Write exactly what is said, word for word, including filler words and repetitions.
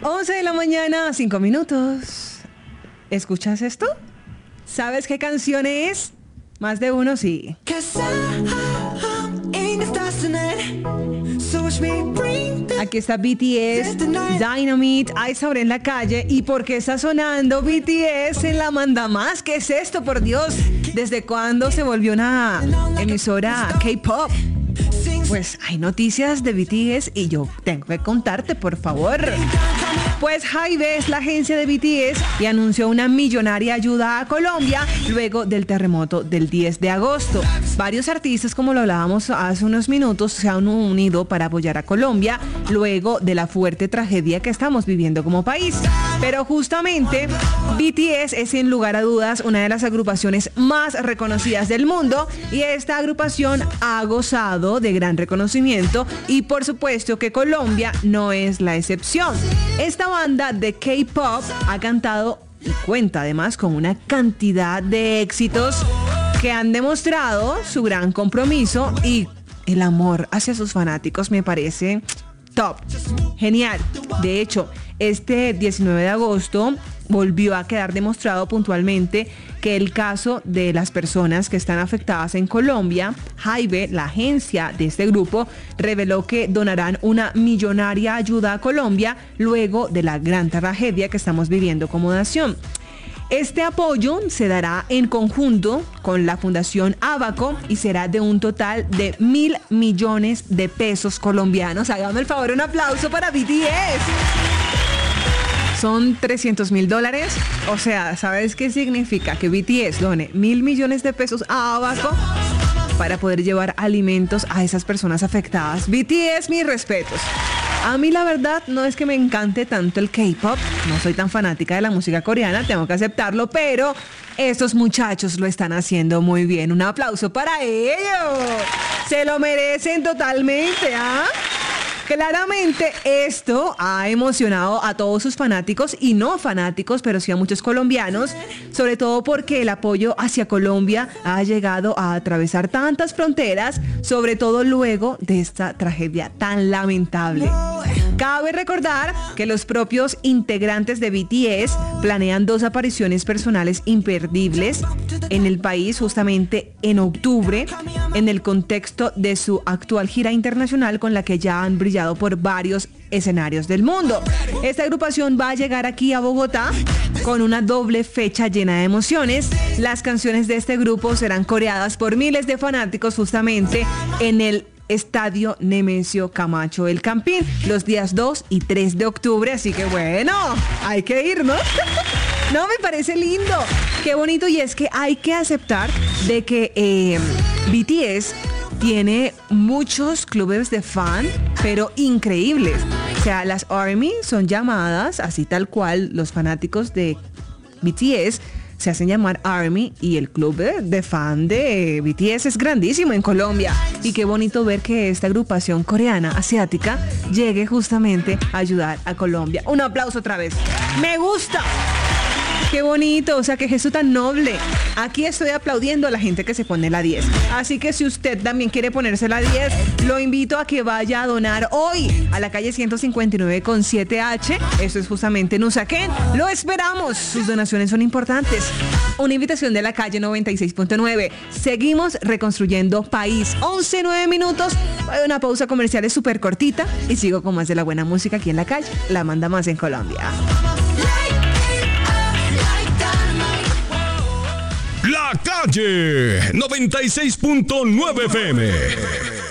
once de la mañana, cinco minutos. ¿Escuchas esto? ¿Sabes qué canción es? Más de uno sí. Aquí está B T S, Dynamite, hay sobre en la calle. ¿Y por qué está sonando B T S en la manda más? ¿Qué es esto, por Dios? ¿Desde cuándo se volvió una emisora K-pop? Pues hay noticias de B T S y yo tengo que contarte, por favor. Pues Hybe es la agencia de B T S y anunció una millonaria ayuda a Colombia luego del terremoto del diez de agosto. Varios artistas, como lo hablábamos hace unos minutos, se han unido para apoyar a Colombia luego de la fuerte tragedia que estamos viviendo como país. Pero justamente B T S es sin lugar a dudas una de las agrupaciones más reconocidas del mundo y esta agrupación ha gozado de gran reconocimiento y por supuesto que Colombia no es la excepción. Esta banda de K-pop ha cantado y cuenta además con una cantidad de éxitos que han demostrado su gran compromiso y el amor hacia sus fanáticos. Me parece top, genial. De hecho, este diecinueve de agosto volvió a quedar demostrado puntualmente que el caso de las personas que están afectadas en Colombia, Hybe, la agencia de este grupo, reveló que donarán una millonaria ayuda a Colombia luego de la gran tragedia que estamos viviendo como nación. Este apoyo se dará en conjunto con la Fundación Abaco y será de un total de mil millones de pesos colombianos. Hágame el favor, un aplauso para B T S. Son trescientos mil dólares. O sea, ¿sabes qué significa? Que B T S done mil millones de pesos a Abaco para poder llevar alimentos a esas personas afectadas. B T S, mis respetos. A mí la verdad no es que me encante tanto el K-pop, no soy tan fanática de la música coreana, tengo que aceptarlo, pero estos muchachos lo están haciendo muy bien. Un aplauso para ellos. Se lo merecen totalmente, ¿ah? Claramente esto ha emocionado a todos sus fanáticos y no fanáticos, pero sí a muchos colombianos, sobre todo porque el apoyo hacia Colombia ha llegado a atravesar tantas fronteras, sobre todo luego de esta tragedia tan lamentable. Cabe recordar que los propios integrantes de B T S planean dos apariciones personales imperdibles en el país justamente en octubre, en el contexto de su actual gira internacional con la que ya han brillado por varios escenarios del mundo. Esta agrupación va a llegar aquí a Bogotá con una doble fecha llena de emociones. Las canciones de este grupo serán coreadas por miles de fanáticos justamente en el Estadio Nemesio Camacho El Campín los días dos y tres de octubre, así que bueno, hay que ir, ¿no? No, me parece lindo, qué bonito, y es que hay que aceptar de que eh, B T S tiene muchos clubes de fan, pero increíbles. O sea, las ARMY son llamadas así tal cual, los fanáticos de B T S se hacen llamar ARMY y el club de, de fan de B T S es grandísimo en Colombia. Y qué bonito ver que esta agrupación coreana, asiática, llegue justamente a ayudar a Colombia. Un aplauso otra vez. ¡Me gusta! Qué bonito, o sea, qué gesto tan noble. Aquí estoy aplaudiendo a la gente que se pone la diez. Así que si usted también quiere ponerse la diez, lo invito a que vaya a donar hoy a la calle ciento cincuenta y nueve con siete H. Eso es justamente en Usaquén. Lo esperamos. Sus donaciones son importantes. Una invitación de la calle noventa y seis punto nueve. Seguimos reconstruyendo país. once, nueve minutos. Una pausa comercial es súper cortita y sigo con más de la buena música aquí en la calle. La manda más en Colombia. La calle noventa y seis punto nueve F M.